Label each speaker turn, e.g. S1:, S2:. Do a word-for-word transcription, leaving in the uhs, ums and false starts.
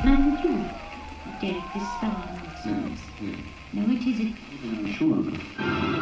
S1: time with you, Derek, this summer.
S2: Yes, yes.
S1: Now, which is it?
S2: I'm sure of it.